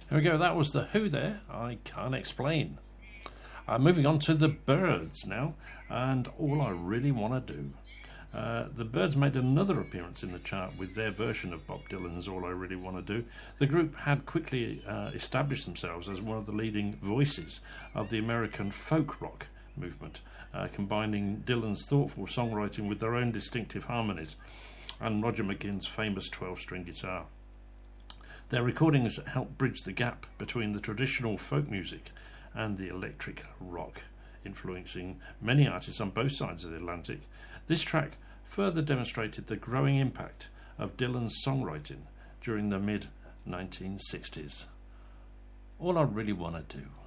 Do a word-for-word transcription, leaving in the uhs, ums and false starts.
There we go, that was The Who there, I Can't Explain. Uh, moving on to The Byrds now, and All I Really Want to Do. Uh, the Byrds made another appearance in the chart with their version of Bob Dylan's All I Really Want to Do. The group had quickly uh, established themselves as one of the leading voices of the American folk rock movement, uh, combining Dylan's thoughtful songwriting with their own distinctive harmonies and Roger McGuinn's famous twelve-string guitar. Their recordings helped bridge the gap between the traditional folk music and the electric rock, influencing many artists on both sides of the Atlantic. This track further demonstrated the growing impact of Dylan's songwriting during the mid nineteen sixties. All I Really Want to Do.